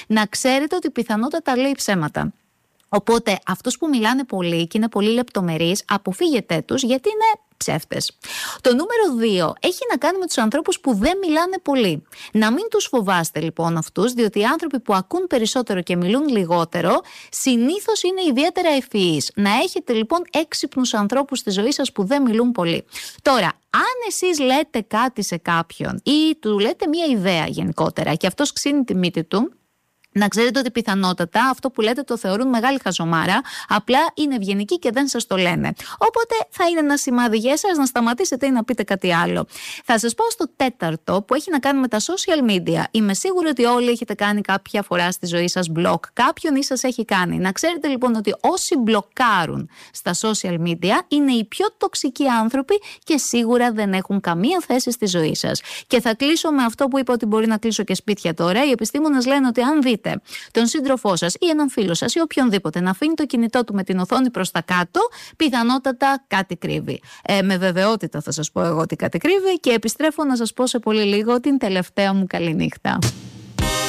να ξέρετε ότι πιθανότατα λέει ψέματα. Οπότε αυτούς που μιλάνε πολύ και είναι πολύ λεπτομερείς, αποφύγετε τους γιατί είναι ψεύτες. Το νούμερο 2 έχει να κάνει με τους ανθρώπους που δεν μιλάνε πολύ. Να μην τους φοβάστε λοιπόν αυτούς, διότι οι άνθρωποι που ακούν περισσότερο και μιλούν λιγότερο συνήθως είναι ιδιαίτερα ευφυείς. Να έχετε λοιπόν έξυπνους ανθρώπους στη ζωή σας που δεν μιλούν πολύ. Τώρα, αν εσείς λέτε κάτι σε κάποιον ή του λέτε μια ιδέα γενικότερα και αυτός ξύνει τη μύτη του, να ξέρετε ότι πιθανότατα αυτό που λέτε το θεωρούν μεγάλη χαζομάρα, απλά είναι ευγενικοί και δεν σας το λένε. Οπότε θα είναι ένα σημάδι για εσάς να σταματήσετε ή να πείτε κάτι άλλο. Θα σας πάω στο τέταρτο που έχει να κάνει με τα social media. Είμαι σίγουρη ότι όλοι έχετε κάνει κάποια φορά στη ζωή σας block. Κάποιον ή σας έχει κάνει. Να ξέρετε λοιπόν ότι όσοι μπλοκάρουν στα social media είναι οι πιο τοξικοί άνθρωποι και σίγουρα δεν έχουν καμία θέση στη ζωή σας. Και θα κλείσω με αυτό που είπα ότι μπορεί να κλείσω και σπίτια τώρα. Οι επιστήμονες λένε ότι αν δείτε τον σύντροφό σας ή έναν φίλο σας ή οποιονδήποτε να αφήνει το κινητό του με την οθόνη προς τα κάτω, πιθανότατα κάτι κρύβει. Με βεβαιότητα θα σας πω εγώ ότι κάτι κρύβει και επιστρέφω να σας πω σε πολύ λίγο την τελευταία μου καληνύχτα.